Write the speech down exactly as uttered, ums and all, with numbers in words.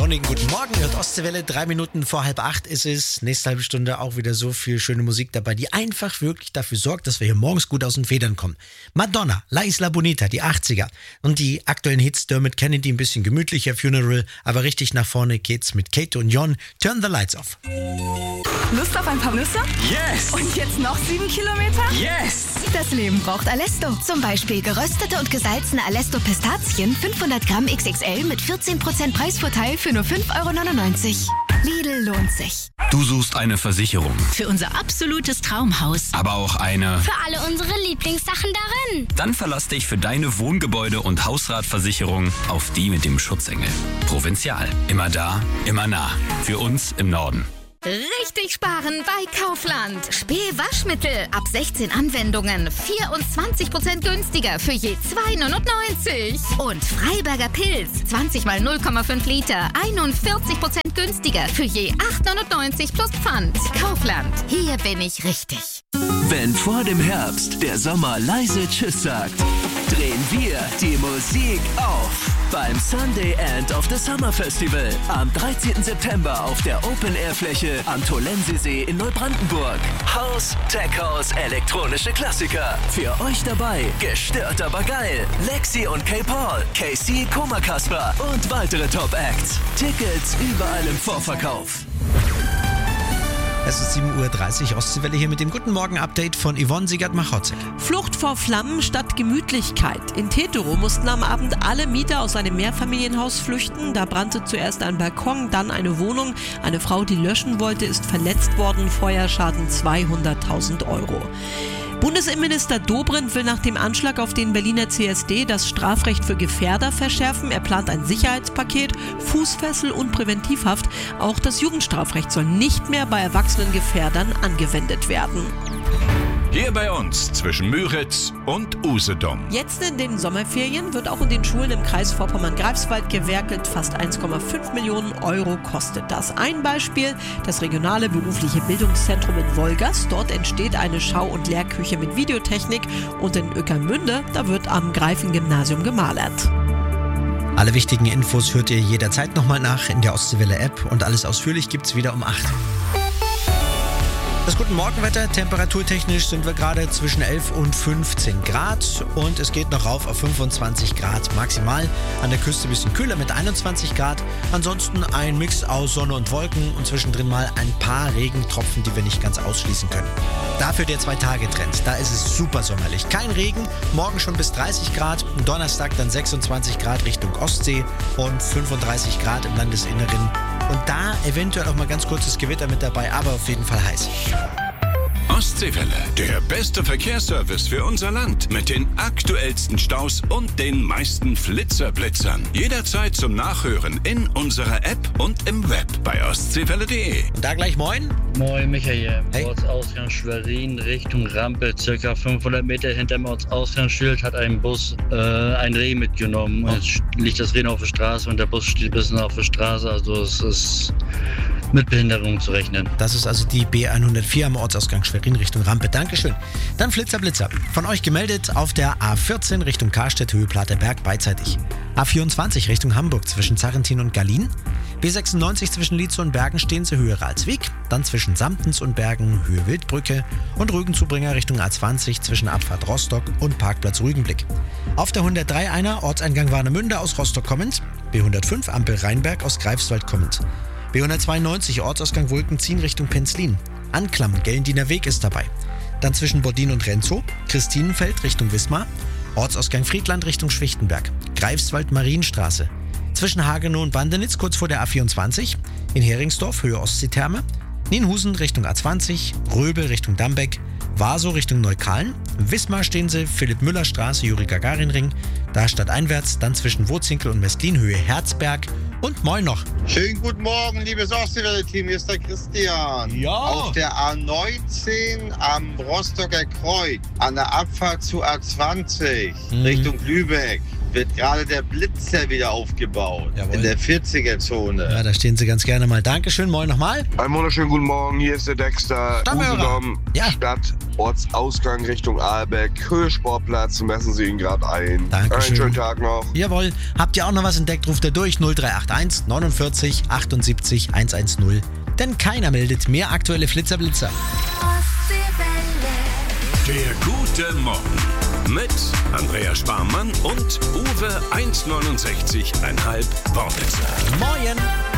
sonnigen guten Morgen. Hört Ostseewelle, drei Minuten vor halb acht ist es. Nächste halbe Stunde auch wieder so viel schöne Musik dabei, die einfach wirklich dafür sorgt, dass wir hier morgens gut aus den Federn kommen. Madonna, La Isla Bonita, die achtziger. Und die aktuellen Hits, Dermot Kennedy, ein bisschen gemütlicher, Funeral, aber richtig nach vorne geht's mit Kate und Jon. Turn the Lights Off. Lust auf ein paar Nüsse? Yes! Und jetzt noch sieben Kilometer? Yes! Das Leben braucht Alesto. Zum Beispiel geröstete und gesalzene Alesto Pistazien, fünfhundert Gramm X X L mit vierzehn Prozent Preisvorteil für nur fünf Euro neunundneunzig. Lidl lohnt sich. Du suchst eine Versicherung, Für unser absolutes Traumhaus. aber auch eine. Für alle unsere Lieblingssachen darin. Dann verlass dich für deine Wohngebäude- und Hausratversicherung auf die mit dem Schutzengel. Provinzial. Immer da, immer nah. Für uns im Norden. Richtig sparen bei Kaufland. Spee-Waschmittel ab sechzehn Anwendungen. vierundzwanzig Prozent günstiger für je zwei neunundneunzig. Und Freiberger Pilz. zwanzig mal null Komma fünf Liter. einundvierzig Prozent günstiger für je acht neunundneunzig plus Pfand. Kaufland. Hier bin ich richtig. Wenn vor dem Herbst der Sommer leise Tschüss sagt, drehen wir die Musik auf beim Sunday End of the Summer Festival am dreizehnten September auf der Open-Air-Fläche am Tolensesee in Neubrandenburg. House, Tech House, elektronische Klassiker. Für euch dabei gestört aber geil. Lexi und K. Paul, K C, Koma Kasper und weitere Top-Acts. Tickets überall im Vorverkauf. Es ist sieben Uhr dreißig, Ostseewelle hier mit dem Guten Morgen-Update von Yvonne Siegert-Machotzek. Flucht vor Flammen statt Gemütlichkeit. In Tetero mussten am Abend alle Mieter aus einem Mehrfamilienhaus flüchten. Da brannte zuerst ein Balkon, dann eine Wohnung. Eine Frau, die löschen wollte, ist verletzt worden. Feuerschaden zweihunderttausend Euro. Bundesinnenminister Dobrindt will nach dem Anschlag auf den Berliner C S D das Strafrecht für Gefährder verschärfen. Er plant ein Sicherheitspaket, Fußfessel und Präventivhaft. Auch das Jugendstrafrecht soll nicht mehr bei erwachsenen Gefährdern angewendet werden. Hier bei uns zwischen Müritz und Usedom. Jetzt in den Sommerferien wird auch in den Schulen im Kreis Vorpommern-Greifswald gewerkelt. Fast eins Komma fünf Millionen Euro kostet das. Ein Beispiel, das regionale berufliche Bildungszentrum in Wolgast. Dort entsteht eine Schau- und Lehrküche mit Videotechnik. Und in Ueckermünde, da wird am Greifing-Gymnasium gemalert. Alle wichtigen Infos hört ihr jederzeit nochmal nach in der Ostseewelle-App und alles ausführlich gibt's wieder um acht. Das Guten Morgenwetter, temperaturtechnisch sind wir gerade zwischen elf und fünfzehn Grad und es geht noch rauf auf fünfundzwanzig Grad maximal. An der Küste ein bisschen kühler mit einundzwanzig Grad. Ansonsten ein Mix aus Sonne und Wolken und zwischendrin mal ein paar Regentropfen, die wir nicht ganz ausschließen können. Dafür der Zwei-Tage-Trend. Da ist es super sommerlich. Kein Regen, morgen schon bis dreißig Grad, Donnerstag dann sechsundzwanzig Grad Richtung Ostsee und fünfunddreißig Grad im Landesinneren. Und da eventuell auch mal ganz kurzes Gewitter mit dabei, aber auf jeden Fall heiß. Ostseewelle, der beste Verkehrsservice für unser Land. Mit den aktuellsten Staus und den meisten Flitzerblitzern. Jederzeit zum Nachhören in unserer App und im Web bei ostseewelle punkt de. Und da gleich moin. Moin Michael, Hey. Ortsausgang Schwerin Richtung Rampe, circa fünfhundert Meter hinter dem Ortsausgangsschild hat ein Bus äh, ein Reh mitgenommen. Oh. Jetzt liegt das Reh noch auf der Straße und der Bus steht ein bisschen auf der Straße, also es ist mit Behinderung zu rechnen. Das ist also die B hundertvier am Ortsausgang Schwerin Richtung Rampe. Dankeschön. Dann Flitzer Blitzer. Von euch gemeldet auf der A vierzehn Richtung Karstedt, Höhe Platerberg beidseitig. A vierundzwanzig Richtung Hamburg zwischen Zarrentin und Gallien. B sechsundneunzig zwischen Lietzow und Bergenstehense, Höhe Ralswiek. Dann zwischen Samtens und Bergen, Höhe Wildbrücke. Und Rügenzubringer Richtung A zwanzig zwischen Abfahrt Rostock und Parkplatz Rügenblick. Auf der hundertdrei einer Ortseingang Warnemünde aus Rostock kommend. B hundertfünf Ampel Rheinberg aus Greifswald kommend. B hundertzweiundneunzig Ortsausgang Wulkenzien Richtung Penzlin. Anklam, Gellendiener Weg ist dabei. Dann zwischen Bodin und Renzow, Christinenfeld Richtung Wismar. Ortsausgang Friedland Richtung Schwichtenberg. Greifswald Marienstraße. Zwischen Hagenow und Bandenitz kurz vor der A vierundzwanzig. In Heringsdorf Höhe Ostseetherme. Nienhusen Richtung A zwanzig. Röbel Richtung Dambeck. Warsow Richtung Neukalen. Wismar stehen sie, Philipp-Müller-Straße, Juri-Gagarin-Ring. Da stadteinwärts, dann zwischen Wurzinkel und Mestlin, Höhe Herzberg. Und moin noch. Schönen guten Morgen, liebes Ostseewelle-Team, hier ist der Christian. Ja. Auf der A neunzehn am Rostocker Kreuz, an der Abfahrt zu A zwanzig, Mhm. Richtung Lübeck. wird gerade der Blitzer wieder aufgebaut. Jawohl. In der vierziger-Zone. Ja, da stehen Sie ganz gerne mal. Dankeschön, moin nochmal. Einen wunderschönen guten Morgen, hier ist der Dexter. Usedom, ja. Stadt, Ortsausgang Richtung Ahlbeck, Höhesportplatz, messen Sie ihn gerade ein. Dankeschön. Einen schönen Tag noch. Jawohl. Habt ihr auch noch was entdeckt, ruft ihr durch null drei acht eins neunundvierzig achtundsiebzig hundertzehn. Denn keiner meldet mehr aktuelle Flitzerblitzer. Der gute Morgen mit Andreas Sparmann und Uwe eins neunundsechzig Komma fünf Wortwitzer. Moin!